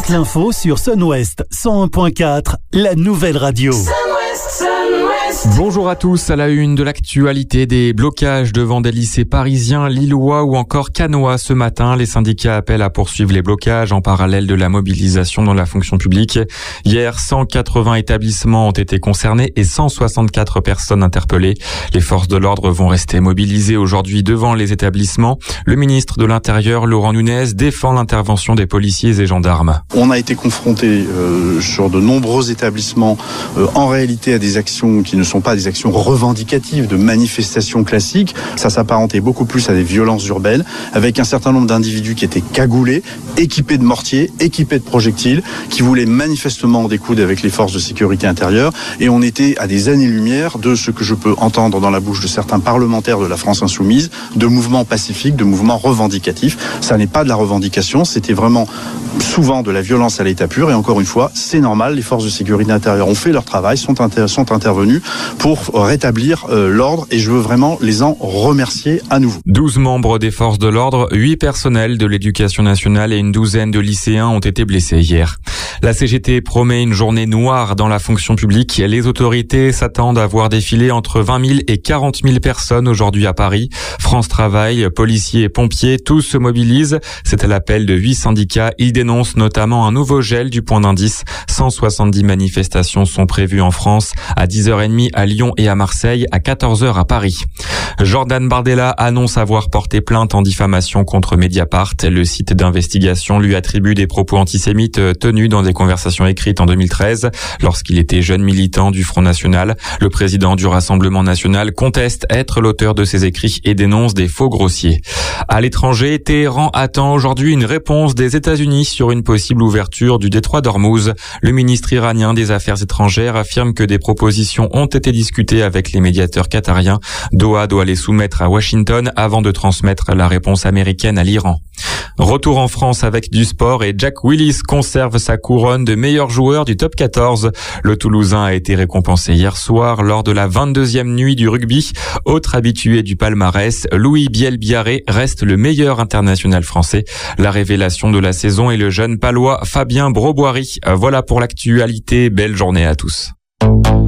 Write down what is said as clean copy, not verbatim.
Toute l'info sur Sun-Ouest 101.4, la nouvelle radio. Bonjour à tous, à la une de l'actualité, des blocages devant des lycées parisiens, lillois ou encore cannois ce matin. Les syndicats appellent à poursuivre les blocages en parallèle de la mobilisation dans la fonction publique. Hier, 180 établissements ont été concernés et 164 personnes interpellées. Les forces de l'ordre vont rester mobilisées aujourd'hui devant les établissements. Le ministre de l'Intérieur, Laurent Nunez, défend l'intervention des policiers et gendarmes. On a été confronté sur de nombreux établissements en réalité à des actions qui ne sont pas des actions revendicatives de manifestations classiques. Ça s'apparentait beaucoup plus à des violences urbaines avec un certain nombre d'individus qui étaient cagoulés, équipés de mortiers, équipés de projectiles, qui voulaient manifestement en découdre avec les forces de sécurité intérieure. Et on était à des années-lumière de ce que je peux entendre dans la bouche de certains parlementaires de la France insoumise, de mouvements pacifiques, de mouvements revendicatifs. Ça n'est pas de la revendication, c'était vraiment souvent de la violence à l'état pur. Et encore une fois, c'est normal, les forces de sécurité intérieure ont fait leur travail, sont intervenus pour rétablir l'ordre et je veux vraiment les en remercier à nouveau. 12 membres des forces de l'ordre, 8 personnels de l'éducation nationale et une douzaine de lycéens ont été blessés hier. La CGT promet une journée noire dans la fonction publique. Les autorités s'attendent à voir défiler entre 20 000 et 40 000 personnes aujourd'hui à Paris. France Travail, policiers et pompiers, tous se mobilisent. C'est à l'appel de 8 syndicats. Ils dénoncent notamment un nouveau gel du point d'indice. 170 manifestations sont prévues en France, à 10h30 à Lyon et à Marseille, à 14h à Paris. Jordan Bardella annonce avoir porté plainte en diffamation contre Mediapart. Le site d'investigation lui attribue des propos antisémites tenus dans des conversations écrites en 2013 lorsqu'il était jeune militant du Front National. Le président du Rassemblement National conteste être l'auteur de ces écrits et dénonce des faux grossiers. À l'étranger, Téhéran attend aujourd'hui une réponse des États-Unis sur une possible ouverture du détroit d'Ormuz. Le ministre iranien des Affaires étrangères affirme que des propositions ont été discutées avec les médiateurs qatariens. Doha doit les soumettre à Washington avant de transmettre la réponse américaine à l'Iran. Retour en France avec du sport et Jack Willis conserve sa couronne de meilleur joueur du top 14. Le Toulousain a été récompensé hier soir lors de la 22e nuit du rugby. Autre habitué du palmarès, Louis Biel-Biarré reste le meilleur international français. La révélation de la saison est le jeune palois Fabien Broboiry. Voilà pour l'actualité. Belle journée à tous.